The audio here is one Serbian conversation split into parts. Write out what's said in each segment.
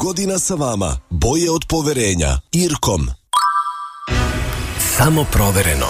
godina sa vama. Boje od poverenja. Irkom. Samo provereno.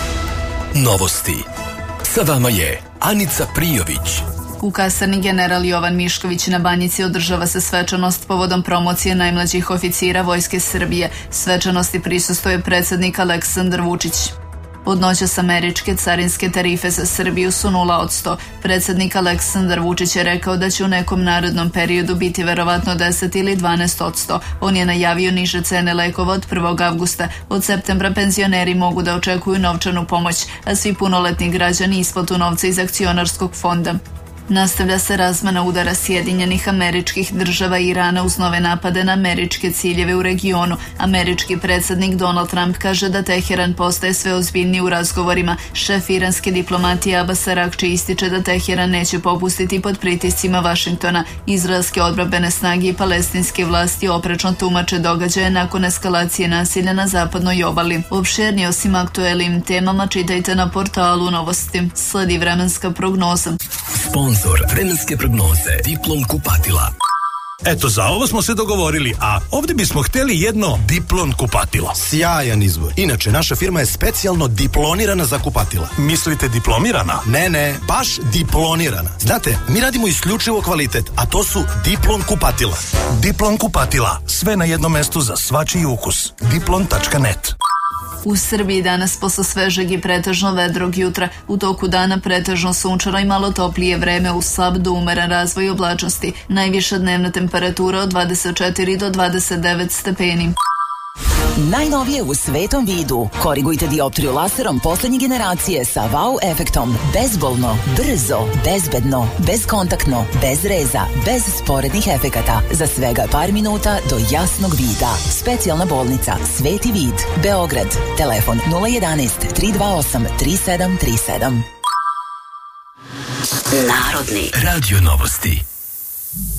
Novosti. Sa vama je Anica Prijović. U kasarni General Jovan Mišković na Banjici održava se svečanost povodom promocije najmlađih oficira Vojske Srbije. Svečanosti prisustvuje predsjednik Aleksandar Vučić. Od noćas američke carinske tarife za Srbiju su 0%. Predsjednik Aleksandar Vučić je rekao da će u nekom narednom periodu biti verovatno 10 ili 12%. On je najavio niže cene lekova od 1. avgusta. Od septembra penzioneri mogu da očekuju novčanu pomoć, a svi punoletni građani isplatu novca iz akcionarskog fonda. Nastavlja se razmena udara Sjedinjenih Američkih Država i Irana uz nove napade na američke ciljeve u regionu. Američki predsjednik Donald Trump kaže da Teheran postaje sve ozbiljniji u razgovorima. Šef iranske diplomatije Abbas Arakči ističe da Teheran neće popustiti pod pritiscima Vašingtona. Izraelske odbrambene snage i palestinske vlasti oprečno tumače događaje nakon eskalacije nasilja na zapadnoj obali. Opširnije o svim aktuelnim temama čitajte na portalu Novosti. Sledi vremenska prognoza. Sponzor vremenske prognoze Diplom kupatila. Eto, za ovo smo se dogovorili, a ovdje bismo htjeli jedno Diplom kupatilo. Sjajan izbor. Inače, naša firma je specijalno diplonirana za kupatila. Mislite diplomirana? Ne, baš diplonirana. Znate, mi radimo isključivo kvalitet, a to su Diplom kupatila. Diplom kupatila. Sve na jednom mestu za svačiji ukus. Diplom.net. U Srbiji danas posle svežeg i pretežno vedrog jutra. U toku dana pretežno sunčano i malo toplije vreme uz slab do umeren razvoj oblačnosti. Najviša dnevna temperatura od 24 do 29 stepeni. Najnovije u svetom vidu. Korigujte dioptriju laserom poslednje generacije sa wow efektom. Bezbolno, brzo, bezbedno, bezkontaktno, bez reza, bez sporednih efekata. Za svega par minuta do jasnog vida. Specijalna bolnica Sveti vid, Beograd. Telefon 011 328 3737. Narodni radio novosti.